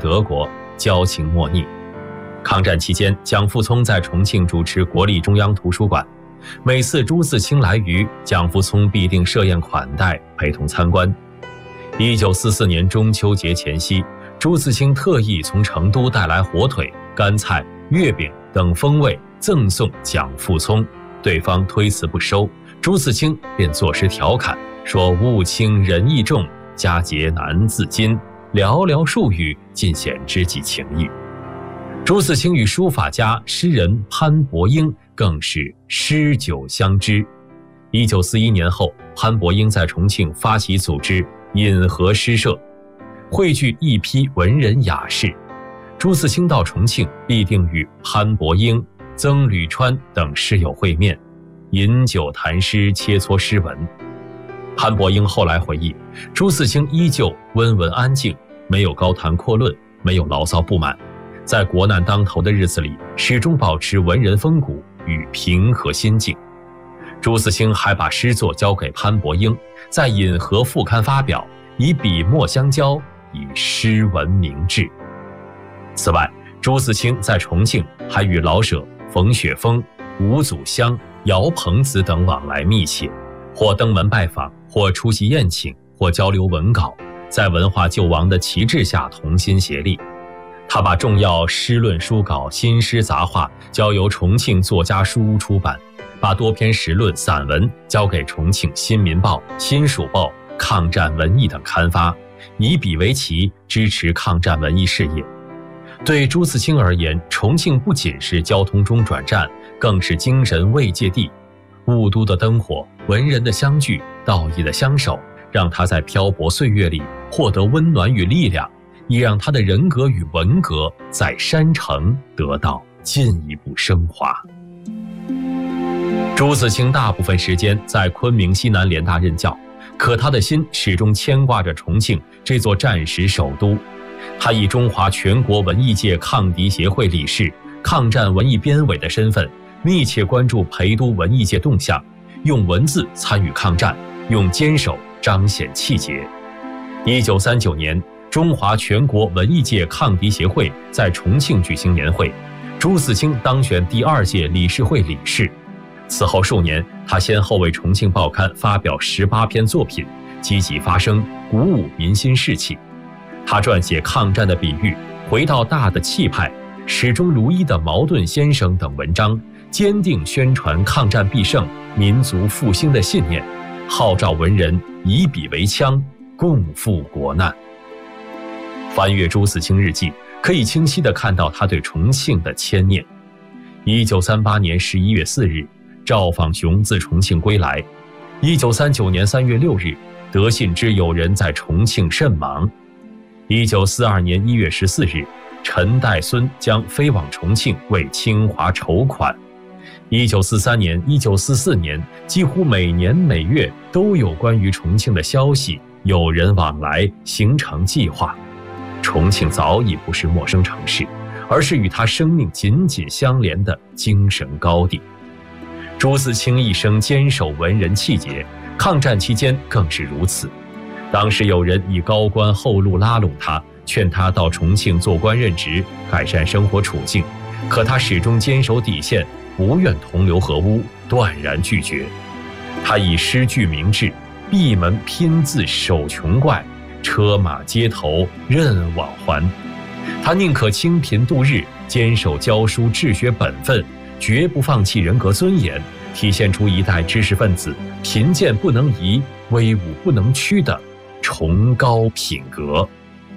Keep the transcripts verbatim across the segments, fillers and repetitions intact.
德国，交情莫逆。抗战期间，蒋复聪在重庆主持国立中央图书馆，每次朱自清来渝，蒋复聪必定设宴款待，陪同参观。一九四四年中秋节前夕，朱自清特意从成都带来火腿、干菜、月饼等风味赠送蒋复聪，对方推辞不收，朱自清便作诗调侃说：“物轻人意重，佳节难自禁，寥寥数语尽显知己情谊。”朱自清与书法家、诗人潘伯英更是诗酒相知。一九四一年后，潘伯英在重庆发起组织引河诗社，汇聚一批文人雅士。朱自清到重庆必定与潘伯英、曾履川等诗友会面，饮酒谈诗，切磋诗文。潘伯英后来回忆，朱自清依旧温文安静，没有高谈阔论，没有牢骚不满，在国难当头的日子里，始终保持文人风骨与平和心境。朱自清还把诗作交给潘伯英，在引河副刊发表，以笔墨相交，以诗文明志。此外，朱自清在重庆还与老舍、冯雪峰、吴祖湘、姚鹏子等往来密切，或登门拜访，或出席宴请，或交流文稿，在文化救亡的旗帜下同心协力。他把重要诗论书稿、新诗杂话交由重庆作家书屋出版，把多篇时论、散文交给重庆新民报、新蜀报、抗战文艺等刊发，以笔为旗，支持抗战文艺事业。对朱自清而言，重庆不仅是交通中转站，更是精神慰藉地。雾都的灯火，文人的相聚，道义的相守，让他在漂泊岁月里获得温暖与力量，也让他的人格与文格在山城得到进一步升华。朱自清大部分时间在昆明西南联大任教，可他的心始终牵挂着重庆这座战时首都。他以中华全国文艺界抗敌协会理事、抗战文艺编委的身份，密切关注陪都文艺界动向，用文字参与抗战，用坚守彰显气节。一九三九年，中华全国文艺界抗敌协会在重庆举行年会，朱自清当选第二届理事会理事。此后数年，他先后为重庆报刊发表十八篇作品，积极发声，鼓舞民心士气。他撰写抗战的比喻、回到大的气派、始终如一的矛盾先生等文章，坚定宣传抗战必胜、民族复兴的信念，号召文人以笔为枪，共赴国难。翻阅朱自清日记，可以清晰地看到他对重庆的牵念。一九三八年十一月四日，赵访雄自重庆归来。一九三九年三月六日，得信之友人在重庆甚忙。一九四二年一月十四日，陈岱孙将飞往重庆为清华筹款。一九四三年、一九四四年，几乎每年每月都有关于重庆的消息，有人往来，形成计划。重庆早已不是陌生城市，而是与他生命紧紧相连的精神高地。朱自清一生坚守文人气节，抗战期间更是如此。当时有人以高官厚禄拉拢他，劝他到重庆做官任职，改善生活处境，可他始终坚守底线，不愿同流合污，断然拒绝。他以诗句明志，闭门拼字守穷怪，车马街头任往还。他宁可清贫度日，坚守教书治学本分，绝不放弃人格尊严，体现出一代知识分子贫贱不能移、威武不能屈的崇高品格。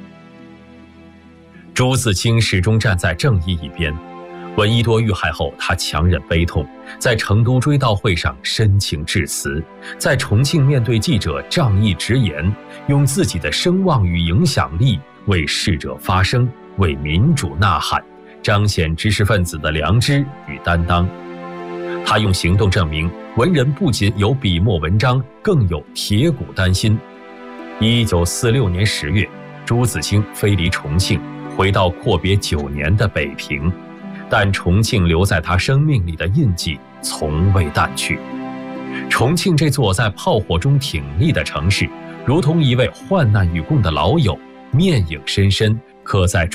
朱自清始终站在正义一边。闻一多遇害后，他强忍悲痛，在成都追悼会上深情致辞，在重庆面对记者仗义直言，用自己的声望与影响力为逝者发声，为民主呐喊，彰显知识分子的良知与担当。他用行动证明，文人不仅有笔墨文章，更有铁骨丹心。一九四六年十月，朱自清飞离重庆，回到阔别九年的北平，但重庆留在他生命里的印记从未淡去。重庆这座在炮火中挺立的城市，如同一位患难与共的老友，面影深深刻在